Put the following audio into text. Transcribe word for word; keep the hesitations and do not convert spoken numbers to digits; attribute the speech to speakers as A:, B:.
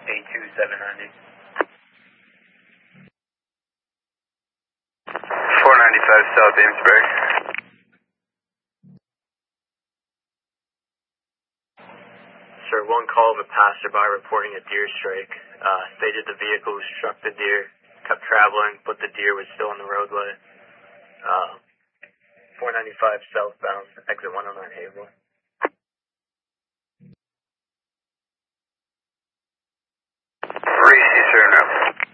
A: eight two seven ninety.
B: four ninety-five South Amesbury.
A: Sir, one call of a passerby reporting a deer strike. Uh, stated the vehicle struck the deer, kept traveling, but the deer was still on the roadway. Uh, four ninety-five southbound, exit one oh nine Haverhill.
B: Racy, sir, no.